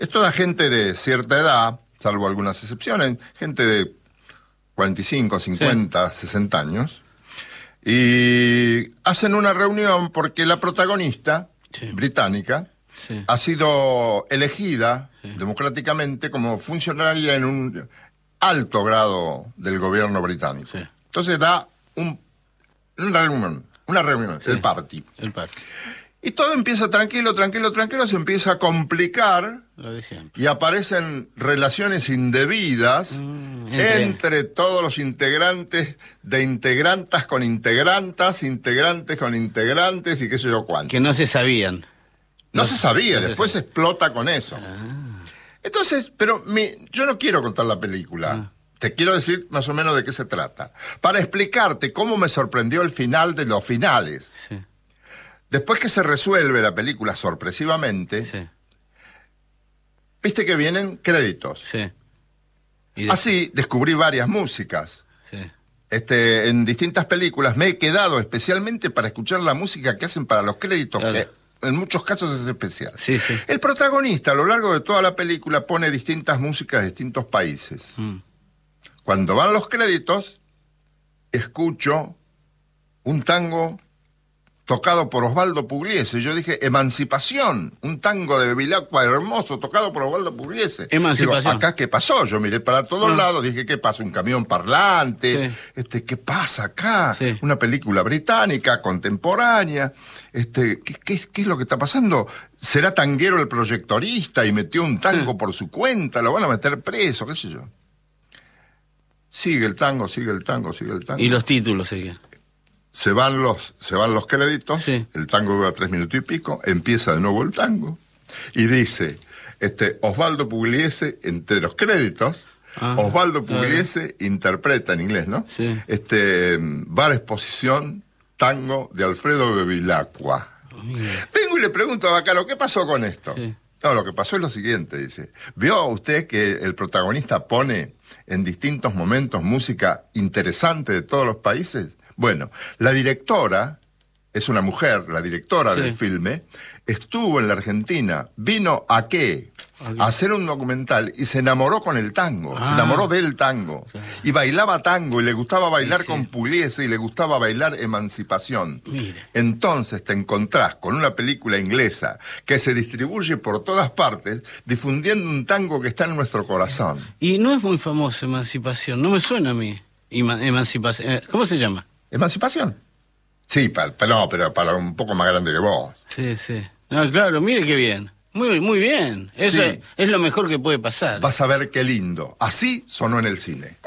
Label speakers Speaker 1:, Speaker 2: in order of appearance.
Speaker 1: Es toda gente de cierta edad, salvo algunas excepciones, gente de 45, 50, 60 años, y hacen una reunión porque la protagonista británica ha sido elegida democráticamente como funcionaria en un alto grado del gobierno británico. Entonces da una reunión, el party. Y todo empieza tranquilo, se empieza a complicar y aparecen relaciones indebidas entre todos los integrantes, de integrantes con integrantes y qué sé yo cuánto.
Speaker 2: Que no se sabían.
Speaker 1: No se sabía, después se explota con eso. Entonces, pero yo no quiero contar la película. Te quiero decir más o menos de qué se trata. Para explicarte cómo me sorprendió el final de los finales. Después que se resuelve la película sorpresivamente, viste que vienen créditos. Así descubrí varias músicas. En distintas películas me he quedado especialmente para escuchar la música que hacen para los créditos, que en muchos casos es especial. El protagonista a lo largo de toda la película pone distintas músicas de distintos países. Cuando van los créditos, escucho un tango tocado por Osvaldo Pugliese. Yo dije, Emancipación, un tango de Bevilacqua hermoso, tocado por Osvaldo Pugliese.
Speaker 2: Emancipación.
Speaker 1: Digo, ¿acá qué pasó? Yo miré para todos lados, dije, ¿qué pasa? ¿Un camión parlante? ¿Qué pasa acá? Una película británica, contemporánea. ¿Qué es lo que está pasando? ¿Será tanguero el proyectorista y metió un tango por su cuenta? ¿Lo van a meter preso? ¿Qué sé yo? Sigue el tango.
Speaker 2: Y los títulos siguen.
Speaker 1: Se van los créditos, el tango dura 3 minutos y pico, empieza de nuevo el tango, y dice, Osvaldo Pugliese, entre los créditos, Osvaldo Pugliese interpreta en inglés, ¿no? Bar Exposición, tango de Alfredo Bevilacqua. Vengo y le pregunto a Bacaro, ¿qué pasó con esto? No, lo que pasó es lo siguiente, dice. ¿Vio usted que el protagonista pone en distintos momentos música interesante de todos los países? Bueno, la directora, es una mujer, la directora del filme, estuvo en la Argentina, vino ¿a qué? A hacer un documental y se enamoró con el tango, se enamoró del tango. Y bailaba tango y le gustaba bailar con Pugliese y le gustaba bailar Emancipación. Entonces te encontrás con una película inglesa que se distribuye por todas partes, difundiendo un tango que está en nuestro corazón.
Speaker 2: Y no es muy famoso Emancipación, no me suena a mí. Emancipación, ¿cómo se llama?
Speaker 1: ¿Emancipación? Sí, pero para un poco más grande que vos.
Speaker 2: No, claro, mire qué bien. Muy bien. Eso es lo mejor que puede pasar.
Speaker 1: Vas a ver qué lindo. Así sonó en el cine.